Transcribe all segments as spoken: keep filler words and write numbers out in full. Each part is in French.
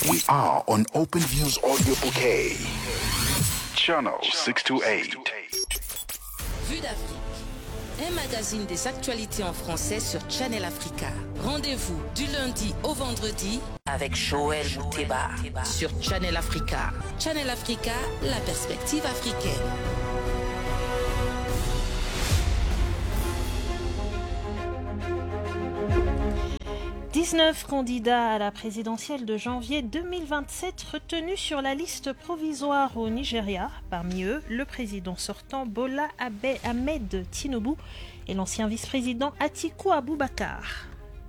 We are on OpenView's audio bouquet. Channel six two eight. Vue d'Afrique, un magazine des actualités en français sur Channel Africa. Rendez-vous du lundi au vendredi avec Joël Mouteba sur Channel Africa. Channel Africa, la perspective africaine. dix-neuf candidats à la présidentielle de janvier deux mille vingt-sept retenus sur la liste provisoire au Nigeria. Parmi eux, le président sortant Bola Ahmed Tinubu et l'ancien vice-président Atiku Abubakar.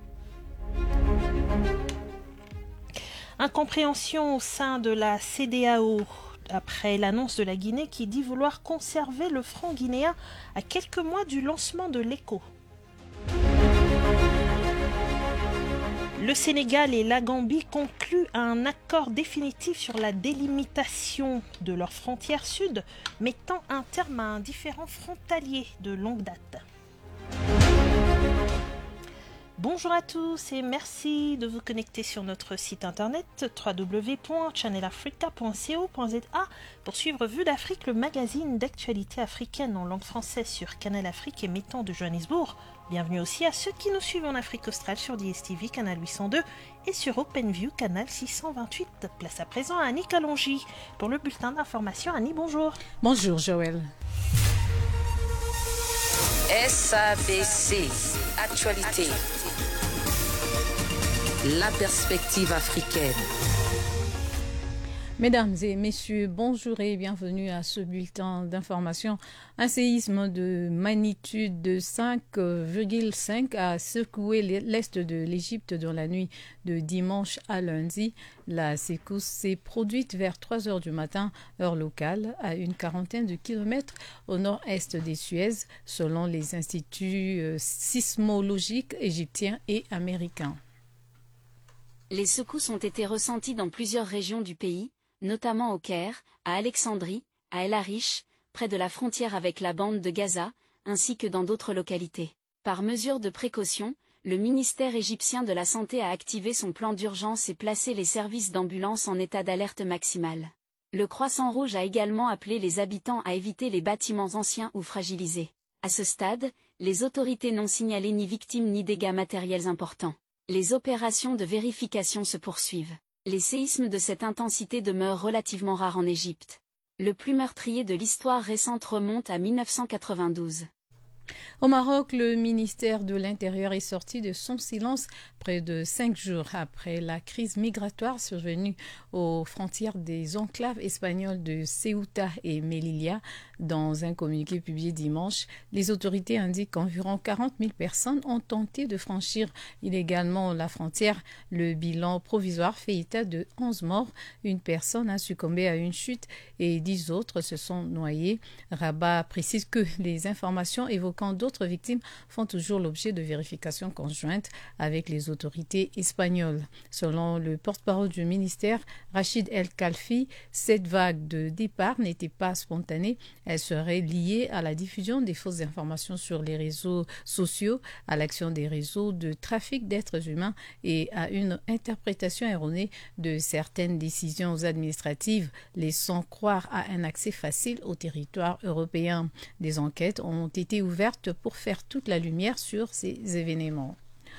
Incompréhension au sein de la C D A O après l'annonce de la Guinée qui dit vouloir conserver le franc guinéen à quelques mois du lancement de l'E C O. Le Sénégal et la Gambie concluent un accord définitif sur la délimitation de leur frontière sud, mettant un terme à un différend frontalier de longue date. Bonjour à tous et merci de vous connecter sur notre site internet w w w point channel africa point co point z a pour suivre Vue d'Afrique, le magazine d'actualité africaine en langue française sur Canal Afrique émettant de Johannesburg. Bienvenue aussi à ceux qui nous suivent en Afrique australe sur D S T V, canal huit cent deux et sur OpenView, canal six cent vingt-huit. Place à présent à Annie Kalonji pour le bulletin d'information. Annie, bonjour. Bonjour Joël. S A B C, actualité. La perspective africaine. Mesdames et messieurs, bonjour et bienvenue à ce bulletin d'information. Un séisme de magnitude de cinq virgule cinq a secoué l'est de l'Égypte dans la nuit de dimanche à lundi. La secousse s'est produite vers trois heures du matin, heure locale, à une quarantaine de kilomètres au nord-est des Suez, selon les instituts sismologiques égyptiens et américains. Les secousses ont été ressenties dans plusieurs régions du pays, notamment au Caire, à Alexandrie, à El Arish, près de la frontière avec la bande de Gaza, ainsi que dans d'autres localités. Par mesure de précaution, le ministère égyptien de la Santé a activé son plan d'urgence et placé les services d'ambulance en état d'alerte maximale. Le Croissant Rouge a également appelé les habitants à éviter les bâtiments anciens ou fragilisés. À ce stade, les autorités n'ont signalé ni victimes ni dégâts matériels importants. Les opérations de vérification se poursuivent. Les séismes de cette intensité demeurent relativement rares en Égypte. Le plus meurtrier de l'histoire récente remonte à mille neuf cent quatre-vingt-douze. Au Maroc, le ministère de l'Intérieur est sorti de son silence près de cinq jours après la crise migratoire survenue aux frontières des enclaves espagnoles de Ceuta et Melilla. Dans un communiqué publié dimanche, les autorités indiquent qu'environ quarante mille personnes ont tenté de franchir illégalement la frontière. Le bilan provisoire fait état de onze morts. Une personne a succombé à une chute et dix autres se sont noyés. Rabat précise que les informations évoquant d'autres victimes font toujours l'objet de vérifications conjointes avec les autorités espagnoles. Selon le porte-parole du ministère, Rachid El Khalfi, cette vague de départ n'était pas spontanée. Elle serait liée à la diffusion des fausses informations sur les réseaux sociaux, à l'action des réseaux de trafic d'êtres humains et à une interprétation erronée de certaines décisions administratives, laissant croire à un accès facile au territoire européen. Des enquêtes ont été ouvertes pour faire toute la lumière sur ces événements.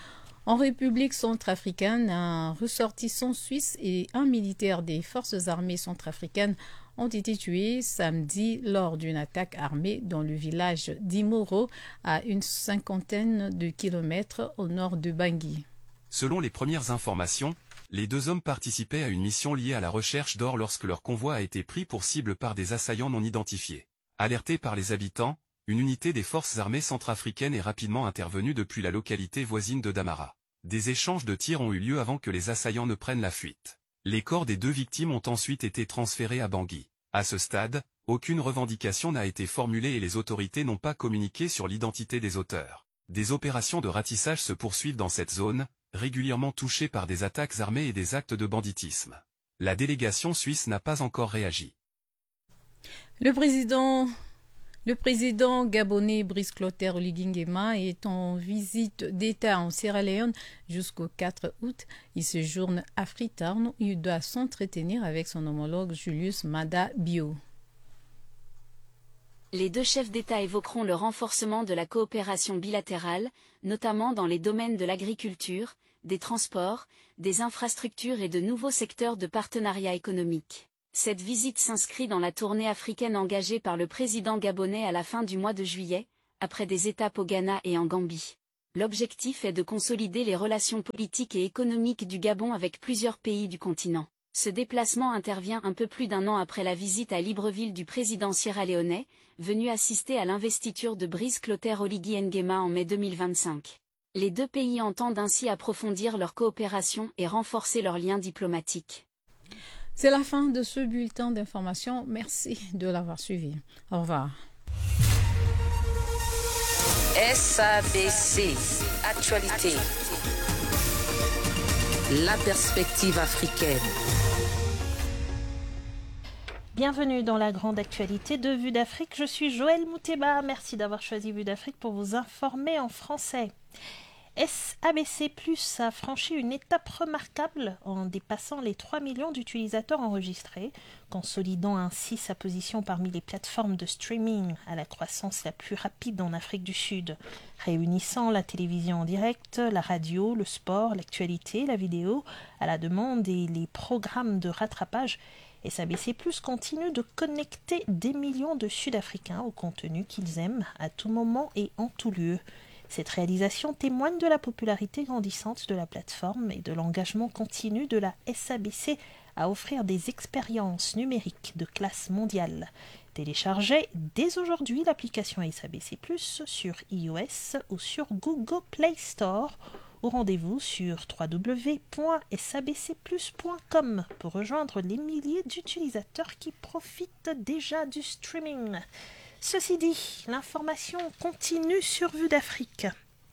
En République centrafricaine, un ressortissant suisse et un militaire des forces armées centrafricaines ont été tués samedi lors d'une attaque armée dans le village d'Imoro, à une cinquantaine de kilomètres au nord de Bangui. Selon les premières informations, les deux hommes participaient à une mission liée à la recherche d'or lorsque leur convoi a été pris pour cible par des assaillants non identifiés. Alertés par les habitants, une unité des forces armées centrafricaines est rapidement intervenue depuis la localité voisine de Damara. Des échanges de tirs ont eu lieu avant que les assaillants ne prennent la fuite. Les corps des deux victimes ont ensuite été transférés à Bangui. À ce stade, aucune revendication n'a été formulée et les autorités n'ont pas communiqué sur l'identité des auteurs. Des opérations de ratissage se poursuivent dans cette zone, régulièrement touchée par des attaques armées et des actes de banditisme. La délégation suisse n'a pas encore réagi. Le président Le président gabonais Brice Clotaire Oligui Nguema est en visite d'État en Sierra Leone jusqu'au quatre août. Il séjourne à Freetown où il doit s'entretenir avec son homologue Julius Maada Bio. Les deux chefs d'État évoqueront le renforcement de la coopération bilatérale, notamment dans les domaines de l'agriculture, des transports, des infrastructures et de nouveaux secteurs de partenariat économique. Cette visite s'inscrit dans la tournée africaine engagée par le président gabonais à la fin du mois de juillet, après des étapes au Ghana et en Gambie. L'objectif est de consolider les relations politiques et économiques du Gabon avec plusieurs pays du continent. Ce déplacement intervient un peu plus d'un an après la visite à Libreville du président sierra-léonais, venu assister à l'investiture de Brice Clotaire Oligui Nguema en mai deux mille vingt-cinq. Les deux pays entendent ainsi approfondir leur coopération et renforcer leurs liens diplomatiques. C'est la fin de ce bulletin d'information. Merci de l'avoir suivi. Au revoir. S A B C, Actualité. La perspective africaine. Bienvenue dans la grande actualité de Vue d'Afrique. Je suis Joël Mouteba. Merci d'avoir choisi Vue d'Afrique pour vous informer en français. S A B C plus a franchi une étape remarquable en dépassant les trois millions d'utilisateurs enregistrés, consolidant ainsi sa position parmi les plateformes de streaming à la croissance la plus rapide en Afrique du Sud, réunissant la télévision en direct, la radio, le sport, l'actualité, la vidéo, à la demande et les programmes de rattrapage. S A B C plus continue de connecter des millions de Sud-Africains au contenu qu'ils aiment à tout moment et en tout lieu. Cette réalisation témoigne de la popularité grandissante de la plateforme et de l'engagement continu de la S A B C à offrir des expériences numériques de classe mondiale. Téléchargez dès aujourd'hui l'application S A B C plus sur iOS ou sur Google Play Store ou rendez-vous sur w w w point s a b c plus point com pour rejoindre les milliers d'utilisateurs qui profitent déjà du streaming. Ceci dit, l'information continue sur Vue d'Afrique.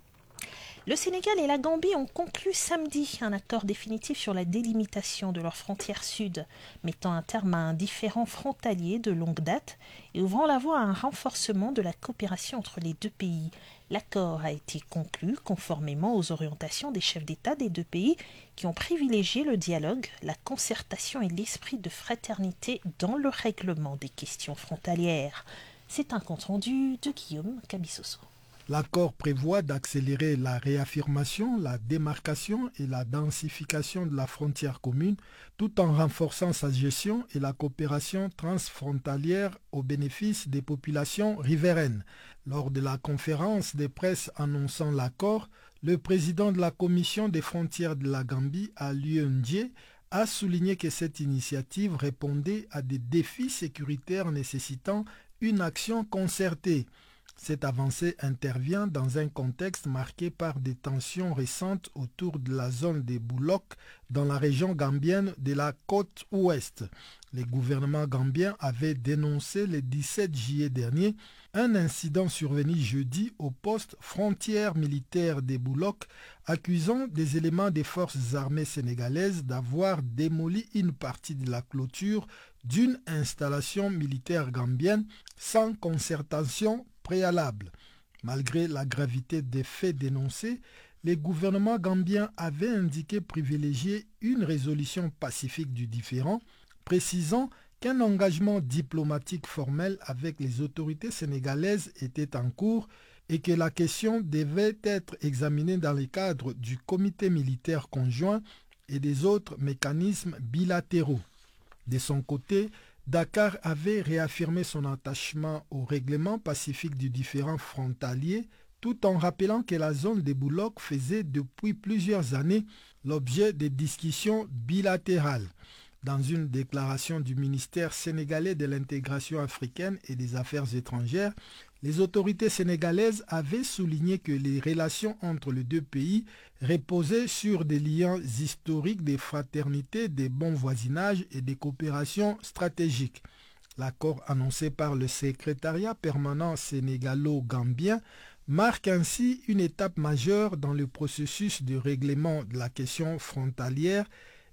Le Sénégal et la Gambie ont conclu samedi un accord définitif sur la délimitation de leurs frontières sud, mettant un terme à un différend frontalier de longue date et ouvrant la voie à un renforcement de la coopération entre les deux pays. L'accord a été conclu conformément aux orientations des chefs d'État des deux pays qui ont privilégié le dialogue, la concertation et l'esprit de fraternité dans le règlement des questions frontalières. C'est un compte-rendu de Guillaume Kabissoso. L'accord prévoit d'accélérer la réaffirmation, la démarcation et la densification de la frontière commune, tout en renforçant sa gestion et la coopération transfrontalière au bénéfice des populations riveraines. Lors de la conférence de presse annonçant l'accord, le président de la Commission des frontières de la Gambie, Alieu Ndiaye, a souligné que cette initiative répondait à des défis sécuritaires nécessitant une action concertée. Cette avancée intervient dans un contexte marqué par des tensions récentes autour de la zone des Bouloks dans la région gambienne de la côte ouest. Les gouvernements gambiens avaient dénoncé le dix-sept juillet dernier un incident survenu jeudi au poste frontière militaire des Bouloks, accusant des éléments des forces armées sénégalaises d'avoir démoli une partie de la clôture d'une installation militaire gambienne sans concertation préalable. Malgré la gravité des faits dénoncés, les gouvernements gambiens avaient indiqué privilégier une résolution pacifique du différend, précisant qu'un engagement diplomatique formel avec les autorités sénégalaises était en cours et que la question devait être examinée dans le cadre du comité militaire conjoint et des autres mécanismes bilatéraux. De son côté, Dakar avait réaffirmé son attachement au règlement pacifique du différend frontalier tout en rappelant que la zone des Bouloks faisait depuis plusieurs années l'objet de discussions bilatérales. Dans une déclaration du ministère sénégalais de l'intégration africaine et des affaires étrangères, les autorités sénégalaises avaient souligné que les relations entre les deux pays reposaient sur des liens historiques de fraternité, de bon voisinage et de coopération stratégique. L'accord annoncé par le secrétariat permanent sénégalo-gambien marque ainsi une étape majeure dans le processus de règlement de la question frontalière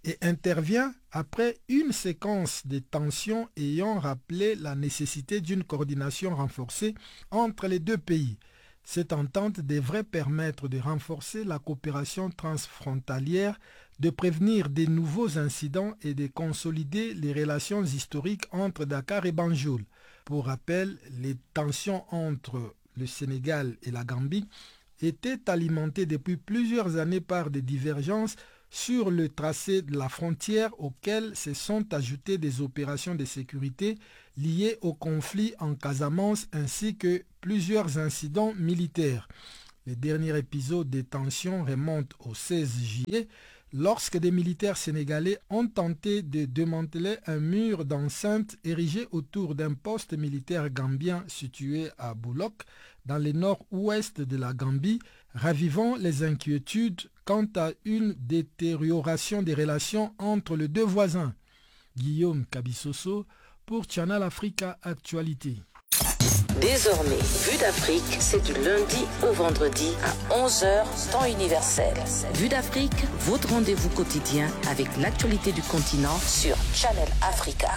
et intervient après une séquence de tensions ayant rappelé la nécessité d'une coordination renforcée entre les deux pays. Cette entente devrait permettre de renforcer la coopération transfrontalière, de prévenir de nouveaux incidents et de consolider les relations historiques entre Dakar et Banjul. Pour rappel, les tensions entre le Sénégal et la Gambie étaient alimentées depuis plusieurs années par des divergences sur le tracé de la frontière auxquelles se sont ajoutées des opérations de sécurité liées au conflit en Casamance ainsi que plusieurs incidents militaires. Le dernier épisode des tensions remonte au seize juillet lorsque des militaires sénégalais ont tenté de démanteler un mur d'enceinte érigé autour d'un poste militaire gambien situé à Boulok, dans le nord-ouest de la Gambie, ravivant les inquiétudes quant à une détérioration des relations entre les deux voisins. Guillaume Kabissoso pour Channel Africa Actualité. Désormais, Vue d'Afrique, c'est du lundi au vendredi à onze heures, temps universel. Vue d'Afrique, votre rendez-vous quotidien avec l'actualité du continent sur Channel Africa.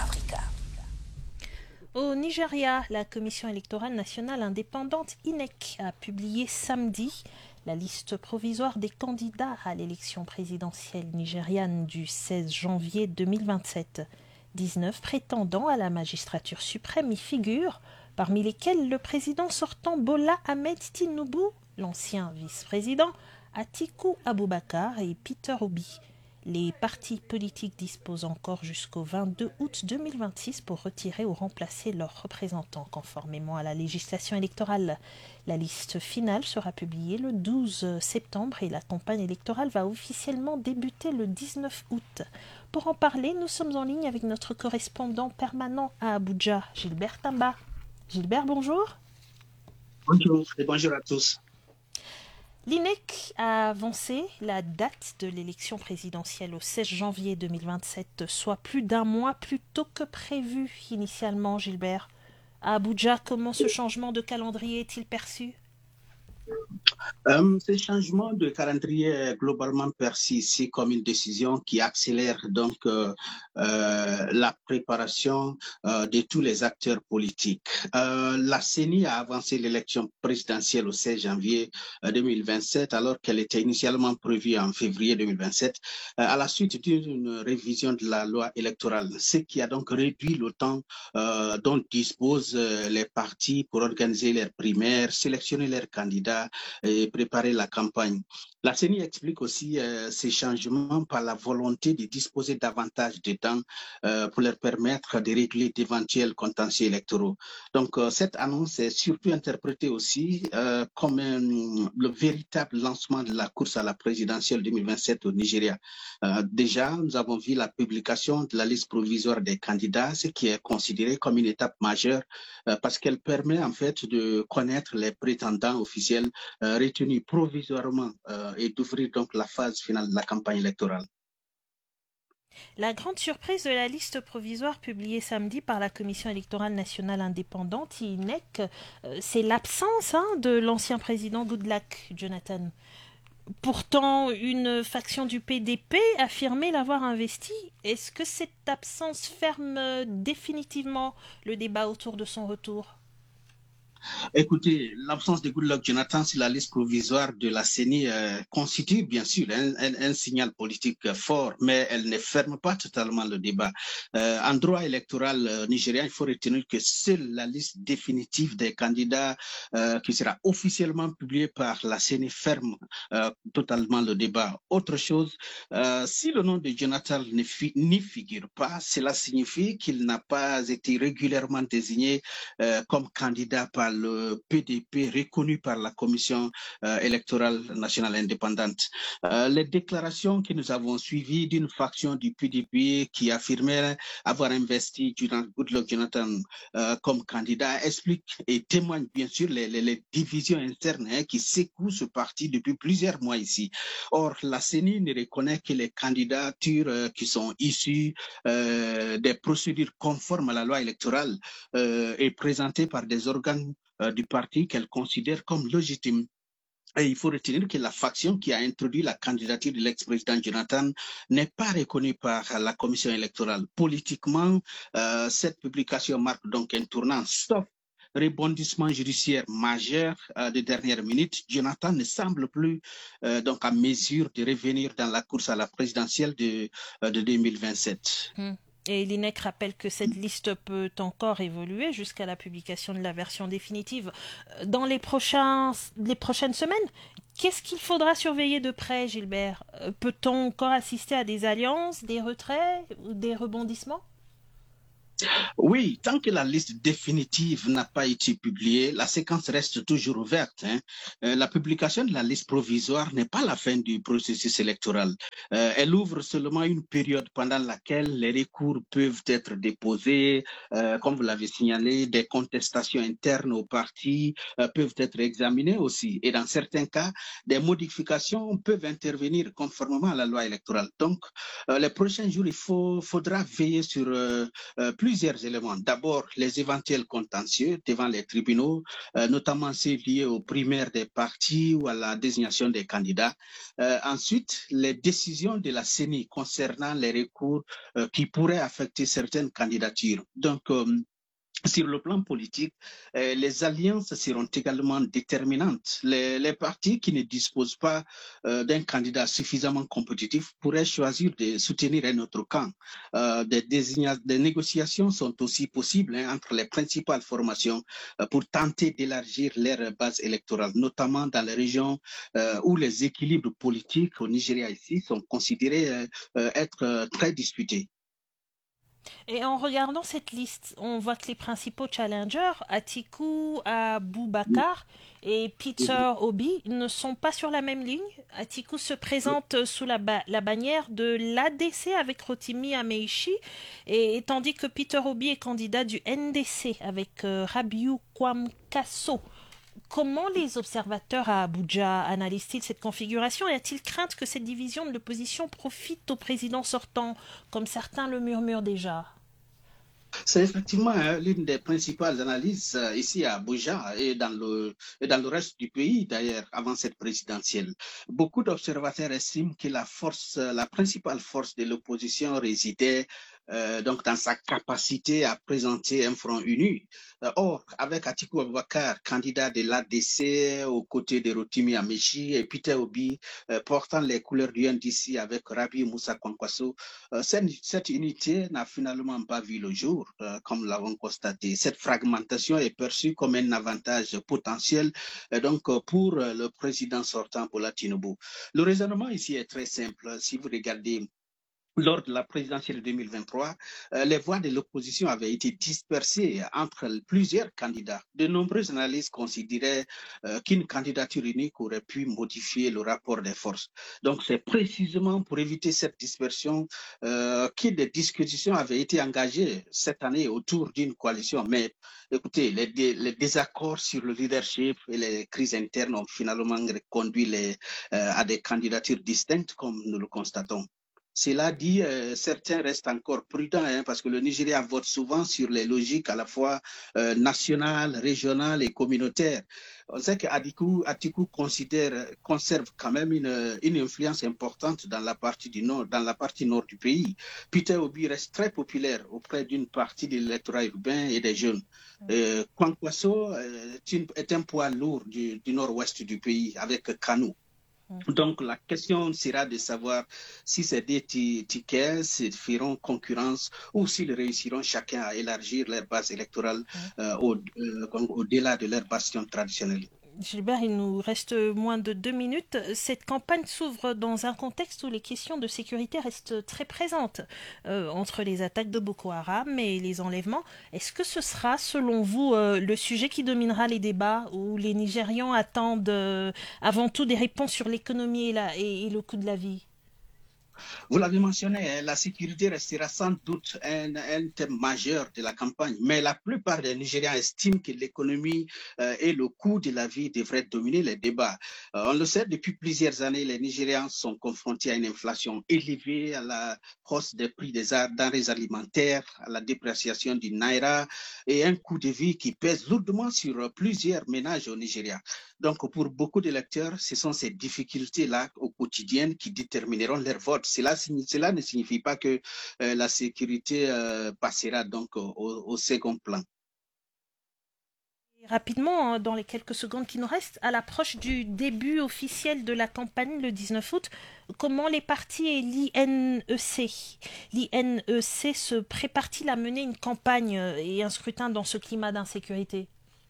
Au Nigeria, la Commission électorale nationale indépendante I N E C a publié samedi la liste provisoire des candidats à l'élection présidentielle nigériane du seize janvier deux mille vingt-sept. dix-neuf prétendants à la magistrature suprême y figurent, parmi lesquels le président sortant Bola Ahmed Tinubu, l'ancien vice-président Atiku Abubakar et Peter Obi. Les partis politiques disposent encore jusqu'au vingt-deux août deux mille vingt-six pour retirer ou remplacer leurs représentants conformément à la législation électorale. La liste finale sera publiée le douze septembre et la campagne électorale va officiellement débuter le dix-neuf août. Pour en parler, nous sommes en ligne avec notre correspondant permanent à Abuja, Gilbert Tamba. Gilbert, bonjour. Bonjour et bonjour à tous. L'I N E C a avancé la date de l'élection présidentielle au seize janvier deux mille vingt-sept, soit plus d'un mois plus tôt que prévu initialement, Gilbert. À Abuja, comment ce changement de calendrier est-il perçu ? Euh, ce changement de calendrier est globalement perçu ici comme une décision qui accélère donc euh, euh, la préparation euh, de tous les acteurs politiques. Euh, la C E N I a avancé l'élection présidentielle au seize janvier deux mille vingt-sept alors qu'elle était initialement prévue en février deux mille vingt-sept euh, à la suite d'une révision de la loi électorale, ce qui a donc réduit le temps euh, dont disposent euh, les partis pour organiser leurs primaires, sélectionner leurs candidats et préparer la campagne. La C E N I explique aussi euh, ces changements par la volonté de disposer davantage de temps euh, pour leur permettre de régler d'éventuels contentieux électoraux. Donc euh, cette annonce est surtout interprétée aussi euh, comme un, le véritable lancement de la course à la présidentielle deux mille vingt-sept au Nigeria. Euh, déjà, nous avons vu la publication de la liste provisoire des candidats, ce qui est considéré comme une étape majeure euh, parce qu'elle permet en fait de connaître les prétendants officiels euh, retenus provisoirement euh, et d'ouvrir donc la phase finale de la campagne électorale. La grande surprise de la liste provisoire publiée samedi par la Commission électorale nationale indépendante, I N E C, euh, c'est l'absence hein, de l'ancien président Goodluck Jonathan. Pourtant, une faction du P D P affirmait l'avoir investi. Est-ce que cette absence ferme définitivement le débat autour de son retour ? Écoutez, l'absence de Goodluck Jonathan sur la liste provisoire de la C E N I euh, constitue bien sûr un, un, un signal politique fort, mais elle ne ferme pas totalement le débat. Euh, en droit électoral euh, nigérien, il faut retenir que seule la liste définitive des candidats euh, qui sera officiellement publiée par la C E N I ferme euh, totalement le débat. Autre chose, euh, si le nom de Jonathan ne fi- n'y figure pas, cela signifie qu'il n'a pas été régulièrement désigné euh, comme candidat par le P D P reconnu par la Commission euh, électorale nationale indépendante. Euh, les déclarations que nous avons suivies d'une faction du P D P qui affirmait avoir investi Goodluck Jonathan euh, comme candidat expliquent et témoignent bien sûr les, les, les divisions internes hein, qui secouent ce parti depuis plusieurs mois ici. Or, la C E N I ne reconnaît que les candidatures euh, qui sont issues euh, des procédures conformes à la loi électorale euh, et présentées par des organes du parti qu'elle considère comme légitime. Et il faut retenir que la faction qui a introduit la candidature de l'ex-président Jonathan n'est pas reconnue par la commission électorale. Politiquement, euh, cette publication marque donc un tournant, sauf rebondissement judiciaire majeur euh, de dernière minute. Jonathan ne semble plus euh, donc à mesure de revenir dans la course à la présidentielle de, euh, de deux mille vingt-sept. Hum. Et l'I N E C rappelle que cette liste peut encore évoluer jusqu'à la publication de la version définitive dans les, prochains, les prochaines semaines. Qu'est-ce qu'il faudra surveiller de près, Gilbert? Peut-on encore assister à des alliances, des retraits ou des rebondissements? Oui, tant que la liste définitive n'a pas été publiée, la séquence reste toujours ouverte. Hein. Euh, la publication de la liste provisoire n'est pas la fin du processus électoral. Euh, elle ouvre seulement une période pendant laquelle les recours peuvent être déposés, euh, comme vous l'avez signalé, des contestations internes au parti euh, peuvent être examinées aussi. Et dans certains cas, des modifications peuvent intervenir conformément à la loi électorale. Donc, euh, les prochains jours, il faut, faudra veiller sur euh, euh, plus plusieurs éléments. D'abord, les éventuels contentieux devant les tribunaux, euh, notamment ceux liés aux primaires des partis ou à la désignation des candidats. Euh, ensuite, les décisions de la C E N I concernant les recours euh, qui pourraient affecter certaines candidatures. Donc, euh, sur le plan politique, euh, les alliances seront également déterminantes. Les, les partis qui ne disposent pas euh, d'un candidat suffisamment compétitif pourraient choisir de soutenir un autre camp. Euh, des, des négociations sont aussi possibles hein, entre les principales formations euh, pour tenter d'élargir leur base électorale, notamment dans les régions euh, où les équilibres politiques au Nigeria ici sont considérés euh, euh, être euh, très disputés. Et en regardant cette liste, on voit que les principaux challengers, Atiku Abubakar et Peter Obi, ne sont pas sur la même ligne. Atiku se présente sous la, ba- la bannière de l'A D C avec Rotimi Ameishi, et, et tandis que Peter Obi est candidat du N D C avec euh, Rabiu Kwamkasso. Comment les observateurs à Abuja analysent-ils cette configuration et a-t-il crainte que cette division de l'opposition profite au président sortant, comme certains le murmurent déjà? C'est effectivement hein, l'une des principales analyses euh, ici à Abuja et dans, le, et dans le reste du pays d'ailleurs avant cette présidentielle. Beaucoup d'observateurs estiment que la force, la principale force de l'opposition résidait Euh, donc dans sa capacité à présenter un front uni. Euh, or, avec Atiku Abubakar, candidat de l'A D C aux côtés de Rotimi Amechi et Peter Obi, euh, portant les couleurs du N D C avec Rabi Moussa Kwankwaso, euh, cette, cette unité n'a finalement pas vu le jour, euh, comme l'avons constaté. Cette fragmentation est perçue comme un avantage potentiel euh, donc pour euh, le président sortant Bola Tinubu. Le raisonnement ici est très simple. Si vous regardez lors de la présidentielle deux mille vingt-trois, euh, les voix de l'opposition avaient été dispersées entre plusieurs candidats. De nombreuses analyses considéraient euh, qu'une candidature unique aurait pu modifier le rapport des forces. Donc, c'est précisément pour éviter cette dispersion euh, que des discussions avaient été engagées cette année autour d'une coalition. Mais écoutez, les, dé, les désaccords sur le leadership et les crises internes ont finalement conduit les, euh, à des candidatures distinctes, comme nous le constatons. Cela dit, euh, certains restent encore prudents hein, parce que le Nigeria vote souvent sur les logiques à la fois euh, nationales, régionales et communautaires. On sait qu'Atiku Atiku considère, conserve quand même une, une influence importante dans la partie du nord, dans la partie nord du pays. Peter Obi reste très populaire auprès d'une partie de l'électorat urbain et des jeunes. Euh, Kwankwaso euh, est un poids lourd du, du nord-ouest du pays avec Kano. Donc, la question sera de savoir si ces deux tickets se feront concurrence ou s'ils réussiront chacun à élargir leur base électorale euh, au, euh, au-delà de leur bastion traditionnel. Gilbert, il nous reste moins de deux minutes. Cette campagne s'ouvre dans un contexte où les questions de sécurité restent très présentes, euh, entre les attaques de Boko Haram et les enlèvements. Est-ce que ce sera, selon vous, euh, le sujet qui dominera les débats, où les Nigérians attendent euh, avant tout des réponses sur l'économie et, la, et, et le coût de la vie? Vous l'avez mentionné, la sécurité restera sans doute un, un thème majeur de la campagne, mais la plupart des Nigériens estiment que l'économie euh, et le coût de la vie devraient dominer les débats. Euh, on le sait, depuis plusieurs années, les Nigériens sont confrontés à une inflation élevée, à la hausse des prix des denrées alimentaires, à la dépréciation du naira et un coût de vie qui pèse lourdement sur plusieurs ménages au Nigeria. Donc, pour beaucoup d'électeurs, ce sont ces difficultés-là au quotidien qui détermineront leur vote. Cela, cela ne signifie pas que euh, la sécurité euh, passera donc au, au second plan. Rapidement, dans les quelques secondes qui nous restent, à l'approche du début officiel de la campagne le dix-neuf août, comment les partis et l'I N E C, l'I N E C se prépare-t-il à mener une campagne et un scrutin dans ce climat d'insécurité ?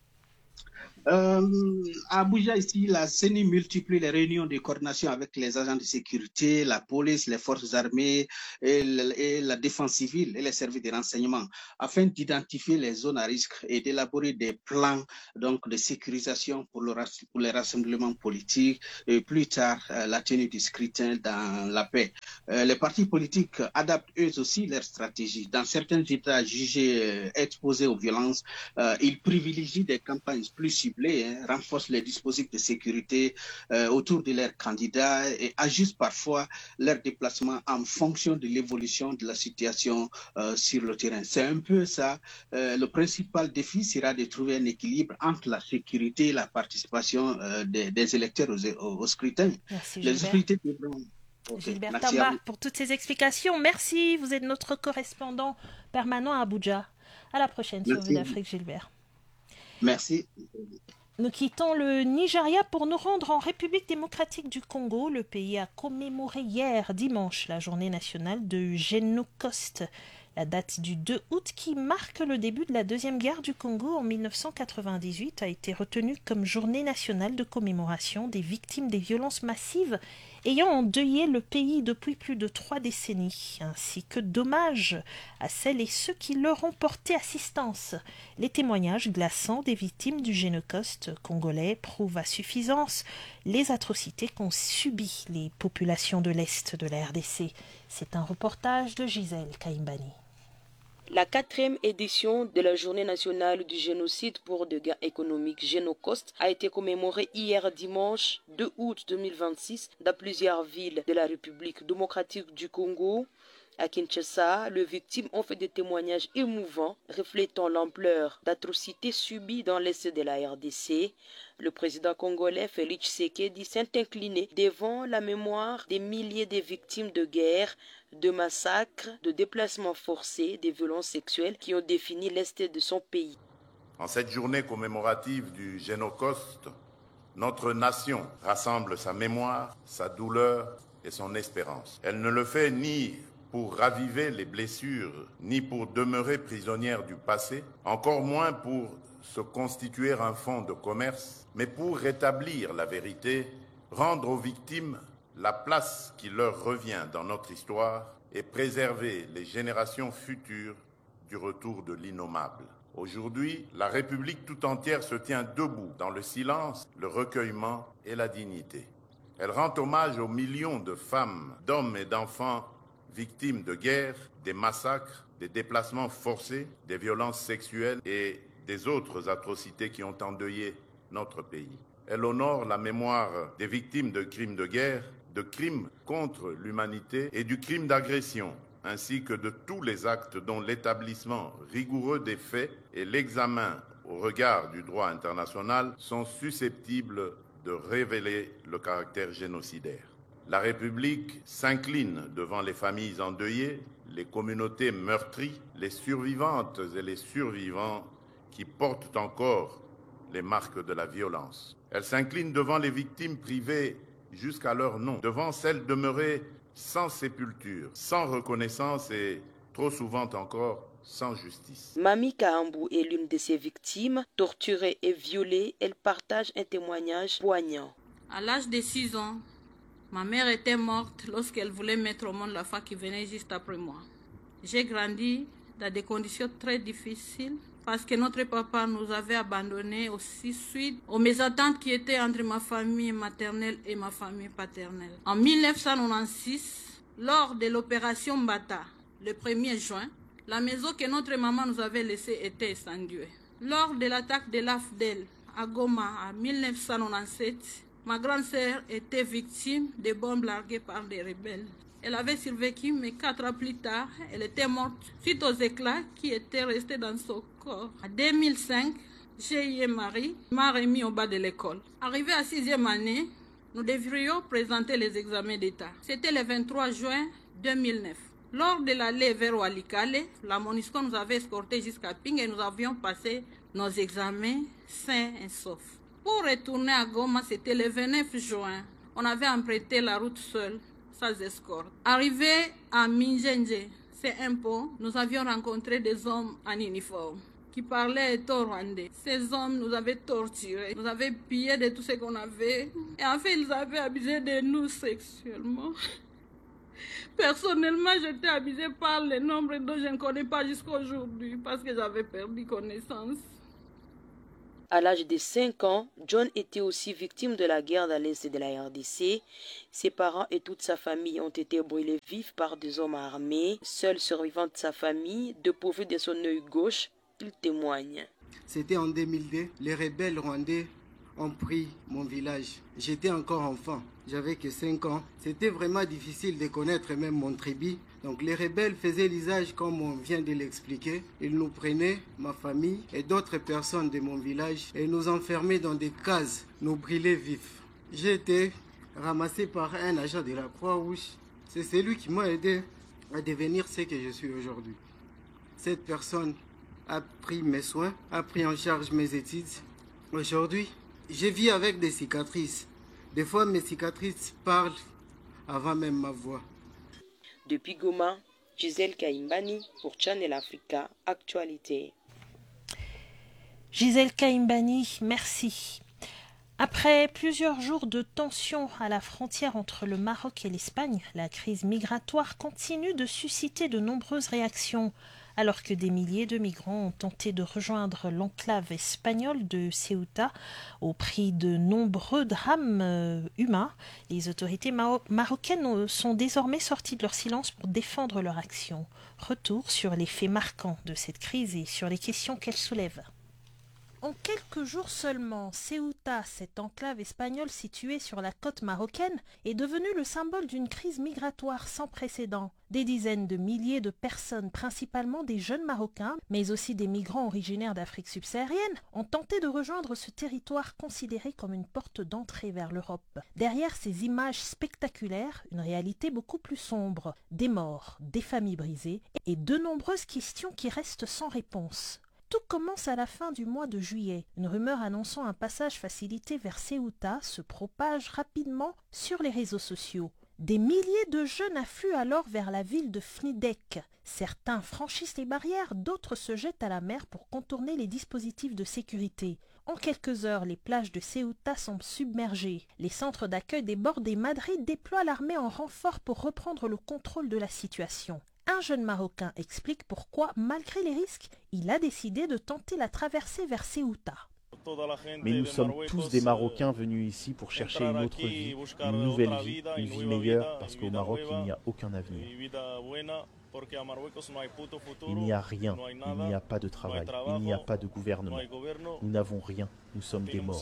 Euh, à Abuja, ici, la C E N I multiplie les réunions de coordination avec les agents de sécurité, la police, les forces armées et, le, et la défense civile et les services de renseignement afin d'identifier les zones à risque et d'élaborer des plans donc, de sécurisation pour, le, pour les rassemblements politiques et plus tard euh, la tenue du scrutin dans la paix. Euh, les partis politiques adaptent eux aussi leur stratégie. Dans certains États jugés euh, exposés aux violences, euh, ils privilégient des campagnes plus ciblées, Hein, renforcent les dispositifs de sécurité euh, autour de leurs candidats et ajustent parfois leurs déplacements en fonction de l'évolution de la situation euh, sur le terrain. C'est un peu ça. Euh, le principal défi sera de trouver un équilibre entre la sécurité et la participation euh, des, des électeurs au, au, au scrutin. Merci, Les Gilbert. devront... Okay, Gilbert Tamba, pour toutes ces explications. Merci, vous êtes notre correspondant permanent à Abuja. À la prochaine sur Vue d'Afrique, Gilbert. Merci. Nous quittons le Nigeria pour nous rendre en République démocratique du Congo. Le pays a commémoré hier, dimanche, la journée nationale de Génocoste. La date du deux août, qui marque le début de la Deuxième Guerre du Congo en mille neuf cent quatre-vingt-dix-huit, a été retenue comme journée nationale de commémoration des victimes des violences massives ayant endeuillé le pays depuis plus de trois décennies, ainsi que d'hommage à celles et ceux qui leur ont porté assistance. Les témoignages glaçants des victimes du Génocoste congolais prouvent à suffisance les atrocités qu'ont subies les populations de l'Est de la R D C. C'est un reportage de Gisèle Kaimbani. La quatrième édition de la Journée nationale du génocide pour dégâts économiques Génocoste a été commémorée hier dimanche deux août deux mille vingt-six dans plusieurs villes de la République démocratique du Congo. À Kinshasa, les victimes ont fait des témoignages émouvants reflétant l'ampleur d'atrocités subies dans l'Est de la R D C. Le président congolais Félix Tshisekedi s'est incliné devant la mémoire des milliers de victimes de guerre, de massacres, de déplacements forcés, de violences sexuelles qui ont défini l'Est de son pays. En cette journée commémorative du Génocoste, notre nation rassemble sa mémoire, sa douleur et son espérance. Elle ne le fait ni pour raviver les blessures, ni pour demeurer prisonnière du passé, encore moins pour se constituer un fonds de commerce, mais pour rétablir la vérité, rendre aux victimes la place qui leur revient dans notre histoire et préserver les générations futures du retour de l'innommable. Aujourd'hui, la République tout entière se tient debout dans le silence, le recueillement et la dignité. Elle rend hommage aux millions de femmes, d'hommes et d'enfants victimes de guerre, des massacres, des déplacements forcés, des violences sexuelles et des autres atrocités qui ont endeuillé notre pays. Elle honore la mémoire des victimes de crimes de guerre, de crimes contre l'humanité et du crime d'agression, ainsi que de tous les actes dont l'établissement rigoureux des faits et l'examen au regard du droit international sont susceptibles de révéler le caractère génocidaire. La République s'incline devant les familles endeuillées, les communautés meurtries, les survivantes et les survivants qui portent encore les marques de la violence. Elle s'incline devant les victimes privées jusqu'à leur nom, devant celles demeurées sans sépulture, sans reconnaissance et, trop souvent encore, sans justice. Mami Kaambou est l'une de ces victimes. Torturée et violée, elle partage un témoignage poignant. À l'âge de six ans, ma mère était morte lorsqu'elle voulait mettre au monde la femme qui venait juste après moi. J'ai grandi dans des conditions très difficiles parce que notre papa nous avait abandonnés aussi suite aux mésententes qui étaient entre ma famille maternelle et ma famille paternelle. En mille neuf cent quatre-vingt-seize, Lors de l'opération Mbata, le premier juin, la maison que notre maman nous avait laissée était incendiée. Lors de l'attaque de l'A F D E L à Goma en mille neuf cent quatre-vingt-dix-sept, ma grande sœur était victime de bombes larguées par des rebelles. Elle avait survécu, mais quatre ans plus tard, elle était morte suite aux éclats qui étaient restés dans son corps. En deux mille cinq, j'ai eu Marie m'a remis au bas de l'école. Arrivé à sixième année, nous devrions présenter les examens d'État. C'était le vingt-trois juin deux mille neuf. Lors de l'allée vers Walikale, la MONUSCO nous avait escortés jusqu'à Ping et nous avions passé nos examens sains et saufs. Pour retourner à Goma, c'était le vingt-neuf juin. On avait emprunté la route seule, sans escorte. Arrivé à Minjenje, c'est un pont, nous avions rencontré des hommes en uniforme qui parlaient étant rwandais. Ces hommes nous avaient torturés, nous avaient pillé de tout ce qu'on avait. Et en fait, ils avaient abusé de nous sexuellement. Personnellement, j'étais abusée par le nombre dont je ne connais pas jusqu'à aujourd'hui parce que j'avais perdu connaissance. À l'âge de cinq ans, John était aussi victime de la guerre dans l'est de la R D C. Ses parents et toute sa famille ont été brûlés vifs par des hommes armés. Seul survivant de sa famille, dépourvu de son œil gauche, il témoigne. C'était en deux mille deux, les rebelles rwandais ont pris mon village. J'étais encore enfant, j'avais que cinq ans. C'était vraiment difficile de connaître même mon tribu. Donc les rebelles faisaient l'usage comme on vient de l'expliquer. Ils nous prenaient, ma famille et d'autres personnes de mon village, et nous enfermaient dans des cases, nous brûlaient vifs. J'ai été ramassé par un agent de la Croix-Rouge. C'est celui qui m'a aidé à devenir ce que je suis aujourd'hui. Cette personne a pris mes soins, a pris en charge mes études. Aujourd'hui, je vis avec des cicatrices. Des fois, mes cicatrices parlent avant même ma voix. Depuis Goma, Gisèle Kaimbani pour Channel Africa Actualité. Gisèle Kaimbani, merci. Après plusieurs jours de tension à la frontière entre le Maroc et l'Espagne, la crise migratoire continue de susciter de nombreuses réactions. Alors que des milliers de migrants ont tenté de rejoindre l'enclave espagnole de Ceuta au prix de nombreux drames euh, humains, les autorités maro- marocaines sont désormais sorties de leur silence pour défendre leur action. Retour sur les faits marquants de cette crise et sur les questions qu'elle soulève. En quelques jours seulement, Ceuta, cette enclave espagnole située sur la côte marocaine, est devenue le symbole d'une crise migratoire sans précédent. Des dizaines de milliers de personnes, principalement des jeunes Marocains, mais aussi des migrants originaires d'Afrique subsaharienne, ont tenté de rejoindre ce territoire considéré comme une porte d'entrée vers l'Europe. Derrière ces images spectaculaires, une réalité beaucoup plus sombre, des morts, des familles brisées et de nombreuses questions qui restent sans réponse. Tout commence à la fin du mois de juillet. Une rumeur annonçant un passage facilité vers Ceuta se propage rapidement sur les réseaux sociaux. Des milliers de jeunes affluent alors vers la ville de Fnidek. Certains franchissent les barrières, d'autres se jettent à la mer pour contourner les dispositifs de sécurité. En quelques heures, les plages de Ceuta sont submergées. Les centres d'accueil des bords des Madrid déploient l'armée en renfort pour reprendre le contrôle de la situation. Un jeune Marocain explique pourquoi, malgré les risques, il a décidé de tenter la traversée vers Ceuta. Mais nous sommes tous des Marocains venus ici pour chercher une autre vie, une nouvelle vie, une vie meilleure, parce qu'au Maroc, il n'y a aucun avenir. Il n'y a rien, il n'y a pas de travail, il n'y a pas de gouvernement. Nous n'avons rien, nous sommes des morts.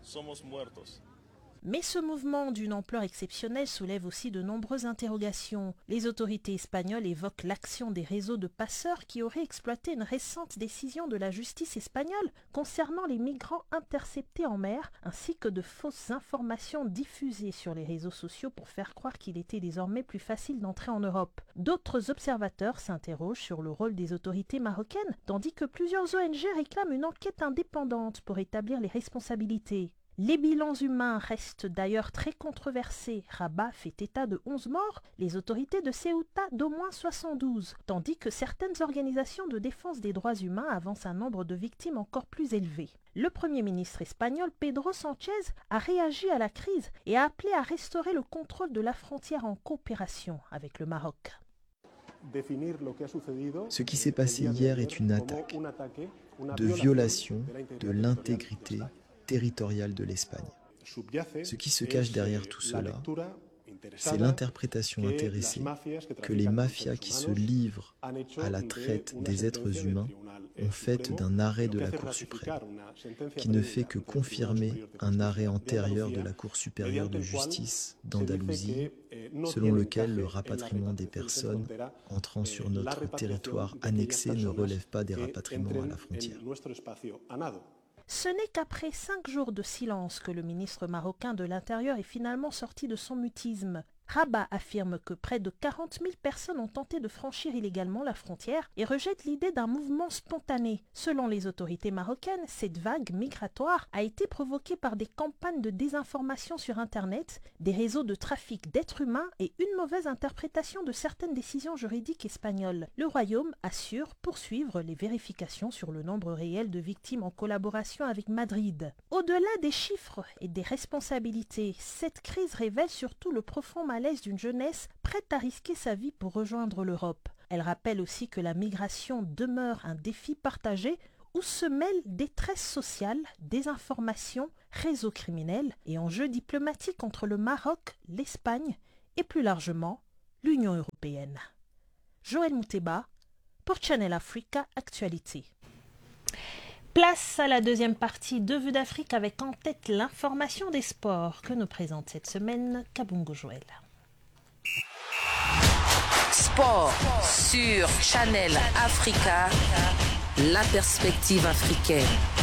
Mais ce mouvement d'une ampleur exceptionnelle soulève aussi de nombreuses interrogations. Les autorités espagnoles évoquent l'action des réseaux de passeurs qui auraient exploité une récente décision de la justice espagnole concernant les migrants interceptés en mer, ainsi que de fausses informations diffusées sur les réseaux sociaux pour faire croire qu'il était désormais plus facile d'entrer en Europe. D'autres observateurs s'interrogent sur le rôle des autorités marocaines, tandis que plusieurs O N G réclament une enquête indépendante pour établir les responsabilités. Les bilans humains restent d'ailleurs très controversés. Rabat fait état de onze morts, les autorités de Ceuta d'au moins soixante-douze, tandis que certaines organisations de défense des droits humains avancent un nombre de victimes encore plus élevé. Le Premier ministre espagnol Pedro Sánchez a réagi à la crise et a appelé à restaurer le contrôle de la frontière en coopération avec le Maroc. Ce qui s'est passé hier est une attaque de violation de l'intégrité territoriale de l'Espagne. Ce qui se cache derrière tout cela, C'est l'interprétation intéressée que les mafias qui se livrent à la traite des êtres humains ont faite d'un arrêt de la Cour suprême, qui ne fait que confirmer un arrêt antérieur de la Cour supérieure de justice d'Andalousie, selon lequel le rapatriement des personnes entrant sur notre territoire annexé ne relève pas des rapatriements à la frontière. Ce n'est qu'après cinq jours de silence que le ministre marocain de l'Intérieur est finalement sorti de son mutisme. Rabat affirme que près de quarante mille personnes ont tenté de franchir illégalement la frontière et rejette l'idée d'un mouvement spontané. Selon les autorités marocaines, cette vague migratoire a été provoquée par des campagnes de désinformation sur Internet, des réseaux de trafic d'êtres humains et une mauvaise interprétation de certaines décisions juridiques espagnoles. Le Royaume assure poursuivre les vérifications sur le nombre réel de victimes en collaboration avec Madrid. Au-delà des chiffres et des responsabilités, cette crise révèle surtout le profond malaise d'une jeunesse prête à risquer sa vie pour rejoindre l'Europe. Elle rappelle aussi que la migration demeure un défi partagé où se mêlent détresse sociale, désinformation, réseaux criminels et enjeux diplomatiques entre le Maroc, l'Espagne et plus largement l'Union européenne. Joël Mouteba pour Channel Africa Actualité. Place à la deuxième partie de Vue d'Afrique avec en tête l'information des sports que nous présente cette semaine Kabungo Joël. Sport sur Channel Africa, la perspective africaine.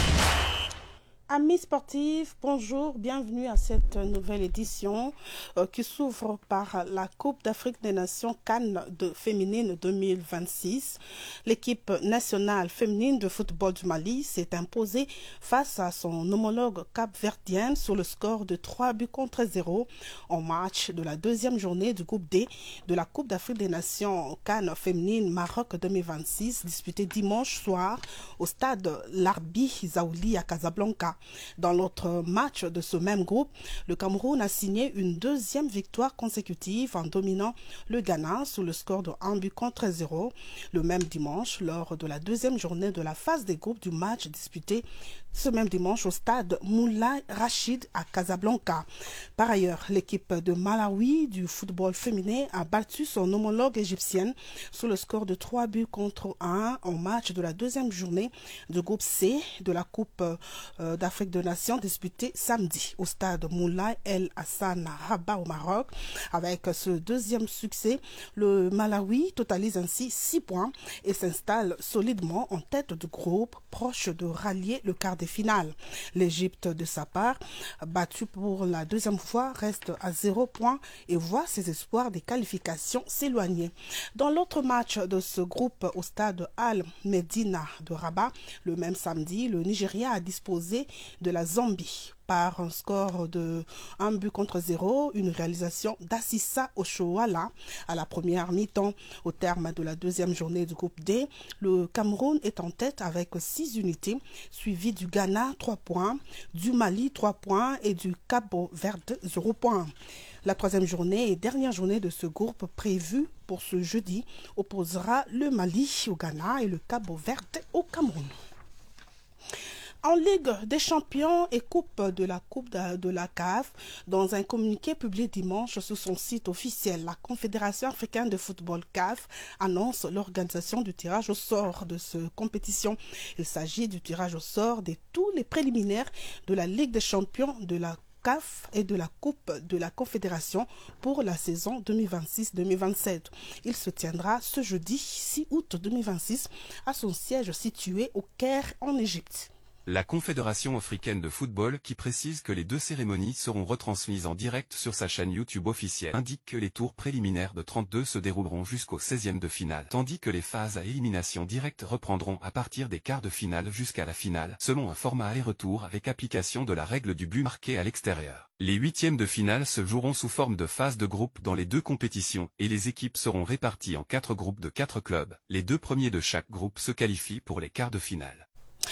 Amis sportifs, bonjour, bienvenue à cette nouvelle édition euh, qui s'ouvre par la Coupe d'Afrique des Nations CAN de féminine deux mille vingt-six. L'équipe nationale féminine de football du Mali s'est imposée face à son homologue cap-verdienne sur le score de trois buts contre zéro en match de la deuxième journée du groupe D de la Coupe d'Afrique des Nations CAN féminine Maroc deux mille vingt-six, disputée dimanche soir au stade Larbi Zaouli à Casablanca. Dans l'autre match de ce même groupe, le Cameroun a signé une deuxième victoire consécutive en dominant le Ghana sous le score de un but contre zéro. Le même dimanche, lors de la deuxième journée de la phase des groupes du match disputé ce même dimanche au stade Moulay Rachid à Casablanca. Par ailleurs, l'équipe de Malawi du football féminin a battu son homologue égyptienne sous le score de trois buts contre un en match de la deuxième journée du groupe C de la Coupe euh, d'Afrique des Nations disputée samedi au stade Moulay El Hassan à Rabat au Maroc. Avec ce deuxième succès, le Malawi totalise ainsi six points et s'installe solidement en tête du groupe, proche de rallier le quart des finales. L'Égypte, de sa part, battue pour la deuxième fois, reste à zéro point et voit ses espoirs des qualifications s'éloigner. Dans l'autre match de ce groupe au stade Al Medina de Rabat, le même samedi, le Nigeria a disposé de la Zambie par un score de un but contre zéro, une réalisation d'Assissa Oshowala à la première mi-temps. Au terme de la deuxième journée du groupe D, le Cameroun est en tête avec six unités, suivi du Ghana trois points, du Mali trois points et du Cap-Vert zéro points. La troisième journée et dernière journée de ce groupe prévue pour ce jeudi opposera le Mali au Ghana et le Cap-Vert au Cameroun. En Ligue des champions et Coupe de la Coupe de la C A F, dans un communiqué publié dimanche sur son site officiel, la Confédération africaine de football C A F annonce l'organisation du tirage au sort de cette compétition. Il s'agit du tirage au sort de tous les préliminaires de la Ligue des champions de la C A F et de la Coupe de la Confédération pour la saison deux mille vingt-six deux mille vingt-sept. Il se tiendra ce jeudi six août deux mille vingt-six à son siège situé au Caire en Égypte. La Confédération africaine de football, qui précise que les deux cérémonies seront retransmises en direct sur sa chaîne YouTube officielle, indique que les tours préliminaires de trente-deux se dérouleront jusqu'au seizième de finale, tandis que les phases à élimination directe reprendront à partir des quarts de finale jusqu'à la finale, selon un format aller-retour avec application de la règle du but marqué à l'extérieur. Les huitièmes de finale se joueront sous forme de phase de groupe dans les deux compétitions et les équipes seront réparties en quatre groupes de quatre clubs. Les deux premiers de chaque groupe se qualifient pour les quarts de finale.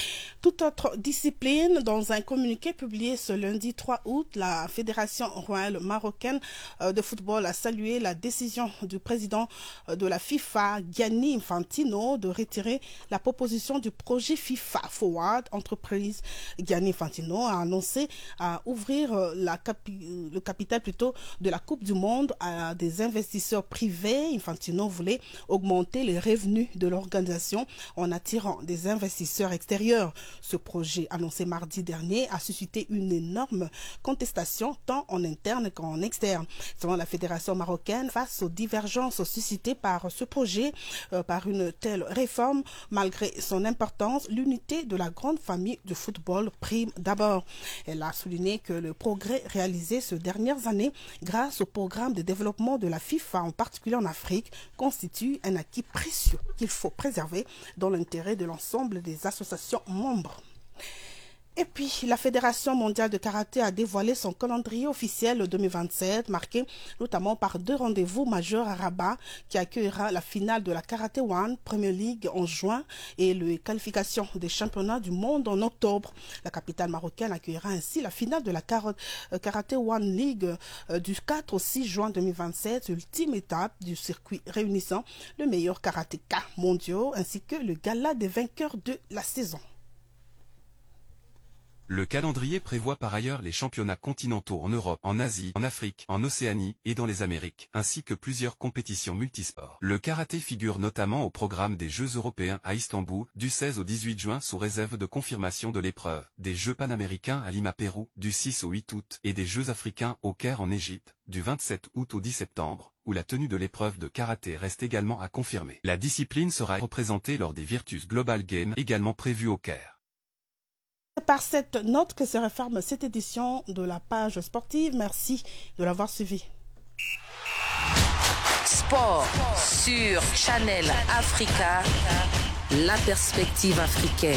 toute autre discipline. Dans un communiqué publié ce lundi trois août, la Fédération royale marocaine de football a salué la décision du président de la FIFA, Gianni Infantino, de retirer la proposition du projet FIFA Forward Entreprise. Gianni Infantino a annoncé à ouvrir la capi- le capital plutôt de la Coupe du Monde à des investisseurs privés. Infantino voulait augmenter les revenus de l'organisation en attirant des investisseurs extérieurs. Ce projet annoncé mardi dernier a suscité une énorme contestation tant en interne qu'en externe. Selon la Fédération marocaine, face aux divergences suscitées par ce projet, euh, par une telle réforme, malgré son importance, l'unité de la grande famille du football prime d'abord. Elle a souligné que le progrès réalisé ces dernières années grâce au programme de développement de la FIFA, en particulier en Afrique, constitue un acquis précieux qu'il faut préserver dans l'intérêt de l'ensemble des associations membres. Et puis, la Fédération mondiale de karaté a dévoilé son calendrier officiel deux mille vingt-sept, marqué notamment par deux rendez-vous majeurs à Rabat, qui accueillera la finale de la Karate One Premier League en juin et les qualifications des championnats du monde en octobre. La capitale marocaine accueillera ainsi la finale de la Karate One League du quatre au six juin deux mille vingt-sept, ultime étape du circuit réunissant le meilleur karatéka mondiaux ainsi que le gala des vainqueurs de la saison. Le calendrier prévoit par ailleurs les championnats continentaux en Europe, en Asie, en Afrique, en Océanie et dans les Amériques, ainsi que plusieurs compétitions multisports. Le karaté figure notamment au programme des Jeux européens à Istanbul, du seize au dix-huit juin sous réserve de confirmation de l'épreuve, des Jeux panaméricains à Lima, Pérou, du six au huit août, et des Jeux africains au Caire en Égypte, du vingt-sept août au dix septembre, où la tenue de l'épreuve de karaté reste également à confirmer. La discipline sera représentée lors des Virtus Global Games également prévus au Caire. C'est par cette note que se referme cette édition de la page sportive. Merci de l'avoir suivi. Sport sur Channel Africa, la perspective africaine.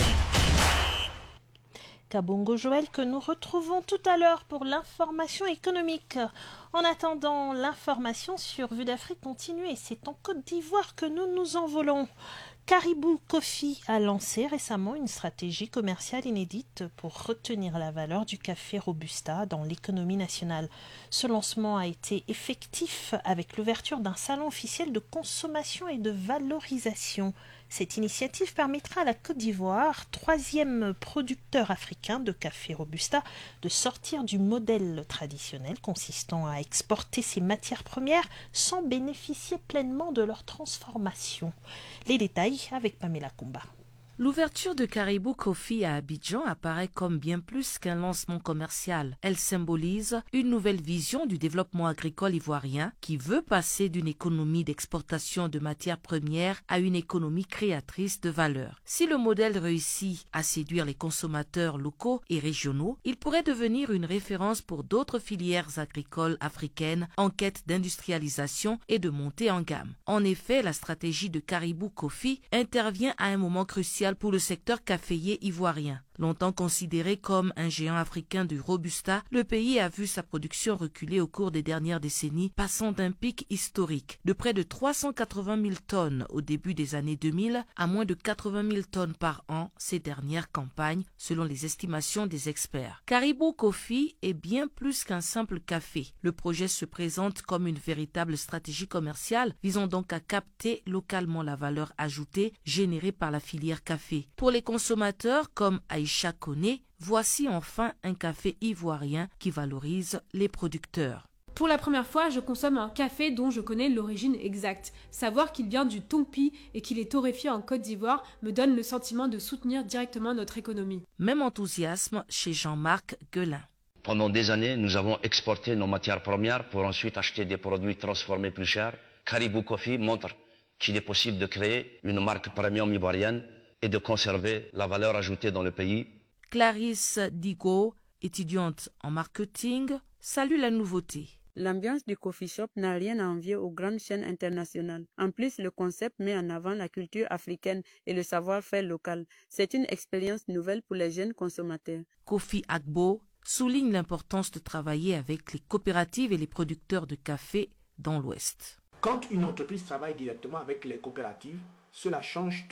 Kabongo Joël que nous retrouvons tout à l'heure pour l'information économique. En attendant, l'information sur Vue d'Afrique continue et c'est en Côte d'Ivoire que nous nous envolons. Caribou Coffee a lancé récemment une stratégie commerciale inédite pour retenir la valeur du café Robusta dans l'économie nationale. Ce lancement a été effectif avec l'ouverture d'un salon officiel de consommation et de valorisation. Cette initiative permettra à la Côte d'Ivoire, troisième producteur africain de café Robusta, de sortir du modèle traditionnel consistant à exporter ses matières premières sans bénéficier pleinement de leur transformation. Les détails avec Pamela Kumba. L'ouverture de Caribou Coffee à Abidjan apparaît comme bien plus qu'un lancement commercial. Elle symbolise une nouvelle vision du développement agricole ivoirien qui veut passer d'une économie d'exportation de matières premières à une économie créatrice de valeur. Si le modèle réussit à séduire les consommateurs locaux et régionaux, il pourrait devenir une référence pour d'autres filières agricoles africaines en quête d'industrialisation et de montée en gamme. En effet, la stratégie de Caribou Coffee intervient à un moment crucial pour le secteur caféier ivoirien. Longtemps considéré comme un géant africain du Robusta, le pays a vu sa production reculer au cours des dernières décennies, passant d'un pic historique de près de trois cent quatre-vingt mille tonnes au début des années deux mille à moins de quatre-vingt mille tonnes par an ces dernières campagnes, selon les estimations des experts. Caribou Coffee est bien plus qu'un simple café. Le projet se présente comme une véritable stratégie commerciale, visant donc à capter localement la valeur ajoutée générée par la filière café. Pour les consommateurs comme Aïcha Koné, voici enfin un café ivoirien qui valorise les producteurs. Pour la première fois, je consomme un café dont je connais l'origine exacte. Savoir qu'il vient du Tompi et qu'il est torréfié en Côte d'Ivoire me donne le sentiment de soutenir directement notre économie. Même enthousiasme chez Jean-Marc Guelin. Pendant des années, nous avons exporté nos matières premières pour ensuite acheter des produits transformés plus chers. Caribou Coffee montre qu'il est possible de créer une marque premium ivoirienne et de conserver la valeur ajoutée dans le pays. Clarisse Digo, étudiante en marketing, salue la nouveauté. L'ambiance du coffee shop n'a rien à envier aux grandes chaînes internationales. En plus, le concept met en avant la culture africaine et le savoir-faire local. C'est une expérience nouvelle pour les jeunes consommateurs. Kofi Agbo souligne l'importance de travailler avec les coopératives et les producteurs de café dans l'Ouest. Quand une entreprise travaille directement avec les coopératives, cela change tout.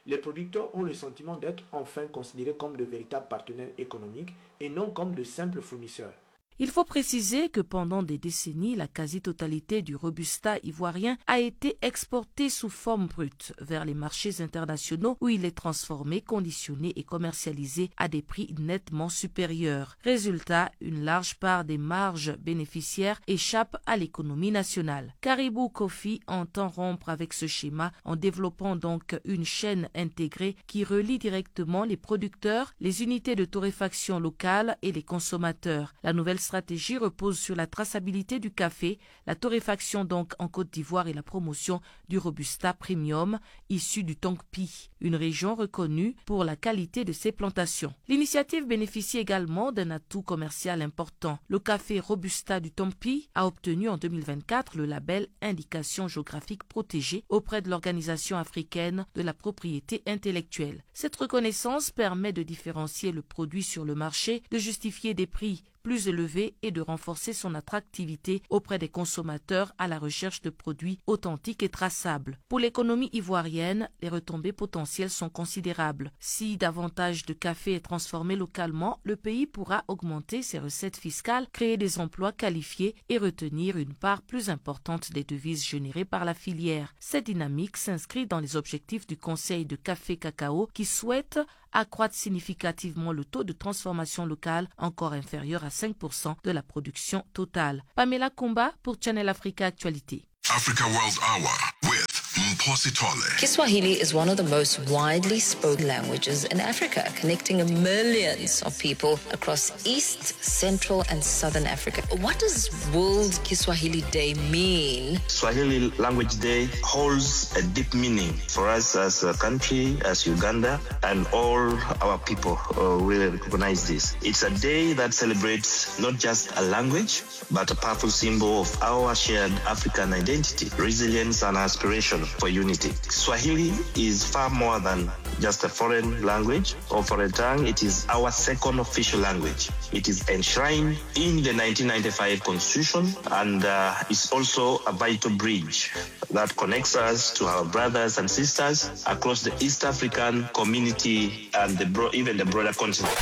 les producteurs ont le sentiment d'être enfin considérés comme de véritables partenaires économiques et non comme de simples fournisseurs. Il faut préciser que pendant des décennies, la quasi-totalité du Robusta ivoirien a été exportée sous forme brute vers les marchés internationaux où il est transformé, conditionné et commercialisé à des prix nettement supérieurs. Résultat, une large part des marges bénéficiaires échappe à l'économie nationale. Caribou Coffee entend rompre avec ce schéma en développant donc une chaîne intégrée qui relie directement les producteurs, les unités de torréfaction locales et les consommateurs. La nouvelle stratégie repose sur la traçabilité du café, la torréfaction donc en Côte d'Ivoire et la promotion du Robusta Premium issu du Tongpi, une région reconnue pour la qualité de ses plantations. L'initiative bénéficie également d'un atout commercial important. Le café Robusta du Tongpi a obtenu en deux mille vingt-quatre le label Indication géographique protégée auprès de l'Organisation africaine de la propriété intellectuelle. Cette reconnaissance permet de différencier le produit sur le marché, de justifier des prix plus élevé et de renforcer son attractivité auprès des consommateurs à la recherche de produits authentiques et traçables. Pour l'économie ivoirienne, les retombées potentielles sont considérables. Si davantage de café est transformé localement, le pays pourra augmenter ses recettes fiscales, créer des emplois qualifiés et retenir une part plus importante des devises générées par la filière. Cette dynamique s'inscrit dans les objectifs du Conseil de café-cacao qui souhaite accroître significativement le taux de transformation locale encore inférieur à cinq pour cent de la production totale. Pamela Kumba pour Channel Africa Actualité. Africa World Hour with Mposi Tole. Kiswahili is one of the most widely spoken languages in Africa, connecting millions of people across East, Central, and Southern Africa. What does World Kiswahili Day mean? Swahili Language Day holds a deep meaning for us as a country, as Uganda, and all our people uh, really recognize this. It's a day that celebrates not just a language, but a powerful symbol of our shared African identity, resilience, and aspiration for unity. Swahili is far more than just a foreign language or foreign tongue. It is our second official language. It is enshrined in the nineteen ninety-five Constitution and uh, is also a vital bridge that connects us to our brothers and sisters across the East African community and the bro- even the broader continent.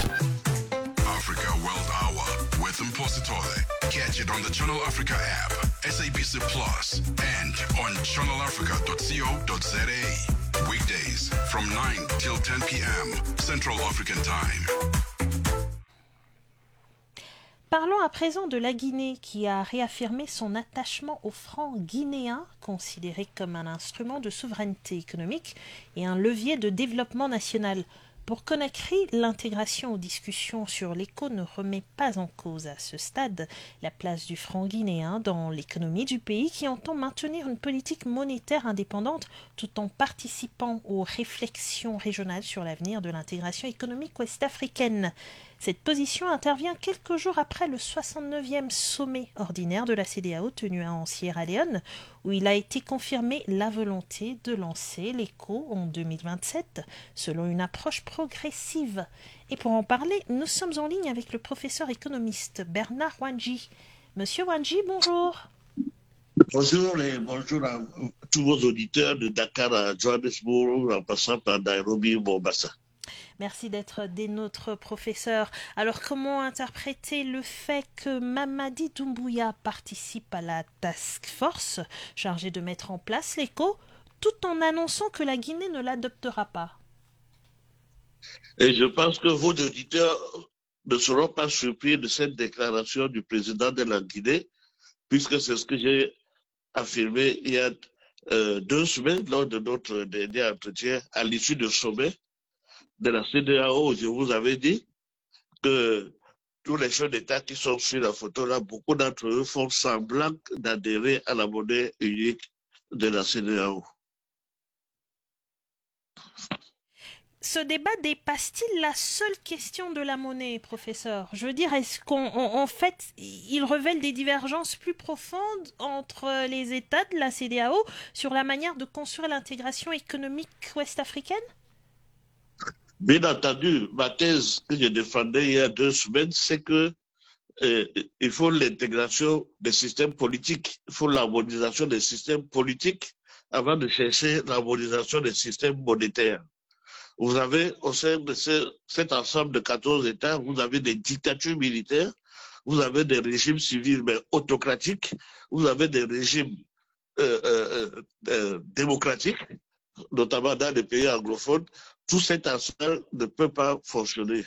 Africa World Hour with Mposi Tole. Catch it on the Channel Africa app, S A B C Plus, and on channel africa dot co dot za. Weekdays from nine till ten p.m. Central African Time. Parlons à présent de la Guinée qui a réaffirmé son attachement au franc guinéen, considéré comme un instrument de souveraineté économique et un levier de développement national. Pour Conakry, l'intégration aux discussions sur l'éco ne remet pas en cause à ce stade la place du franc guinéen dans l'économie du pays qui entend maintenir une politique monétaire indépendante tout en participant aux réflexions régionales sur l'avenir de l'intégration économique ouest-africaine. Cette position intervient quelques jours après le soixante-neuvième sommet ordinaire de la C E D E A O tenu en Sierra Leone, où il a été confirmé la volonté de lancer l'éco en deux mille vingt-sept, selon une approche progressive. Et pour en parler, nous sommes en ligne avec le professeur économiste Bernard Wanji. Monsieur Wanji, bonjour. Bonjour et bonjour à tous vos auditeurs de Dakar à Johannesburg, en passant par Nairobi et Mombasa. Merci d'être des nôtres, professeur. Alors, comment interpréter le fait que Mamadi Doumbouya participe à la task force chargée de mettre en place l'éco, tout en annonçant que la Guinée ne l'adoptera pas? Et je pense que vos auditeurs ne seront pas surpris de cette déclaration du président de la Guinée, puisque c'est ce que j'ai affirmé il y a euh, deux semaines lors de notre dernier entretien à l'issue du sommet de la C E D E A O. Je vous avais dit que tous les chefs d'État qui sont sur la photo là, beaucoup d'entre eux font semblant d'adhérer à la monnaie unique de la C E D E A O. Ce débat dépasse-t-il la seule question de la monnaie, professeur? Je veux dire, est-ce qu'en en fait, il révèle des divergences plus profondes entre les États de la C E D E A O sur la manière de construire l'intégration économique ouest-africaine? Bien entendu, ma thèse que je défendais il y a deux semaines, c'est que euh, il faut l'intégration des systèmes politiques, il faut l'harmonisation des systèmes politiques avant de chercher l'harmonisation des systèmes monétaires. Vous avez, au sein de ce, cet ensemble de quatorze États, vous avez des dictatures militaires, vous avez des régimes civils mais autocratiques, vous avez des régimes euh, euh, euh, démocratiques, notamment dans les pays anglophones. Tout cet ensemble ne peut pas fonctionner.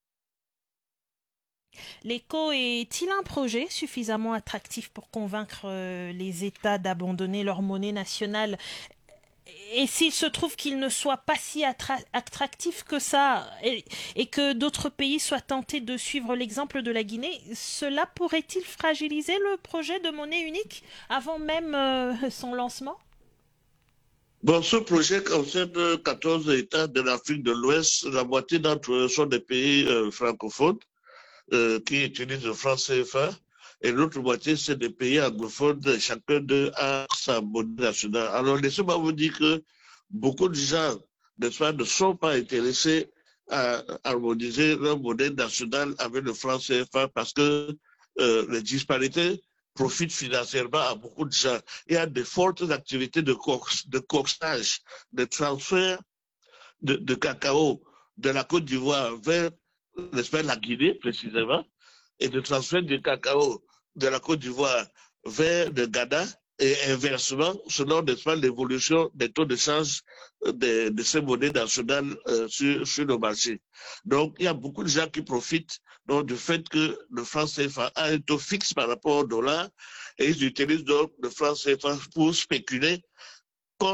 L'ECO est-il un projet suffisamment attractif pour convaincre euh, les États d'abandonner leur monnaie nationale? Et s'il se trouve qu'il ne soit pas si attractif que ça et, et que d'autres pays soient tentés de suivre l'exemple de la Guinée, cela pourrait-il fragiliser le projet de monnaie unique avant même euh, son lancement? Bon, ce projet concerne quatorze États de l'Afrique de l'Ouest. La moitié d'entre eux sont des pays euh, francophones euh, qui utilisent le franc C F A. Et l'autre moitié, c'est des pays anglophones, chacun d'eux a sa monnaie nationale. Alors, laissez-moi vous dire que beaucoup de gens, n'est-ce pas, ne sont pas intéressés à harmoniser leur monnaie nationale avec le franc C F A parce que euh, les disparités profitent financièrement à beaucoup de gens. Il y a de fortes activités de, cox, de coxage, de transfert de, de cacao de la Côte d'Ivoire vers, n'est-ce pas, la Guinée, précisément, et de transfert du cacao de la Côte d'Ivoire vers le Ghana et inversement, selon l'évolution des taux de change de, de ces monnaies nationales euh, sur, sur le marché. Donc, il y a beaucoup de gens qui profitent donc, du fait que le franc C F A a un taux fixe par rapport au dollar et ils utilisent donc le franc C F A pour spéculer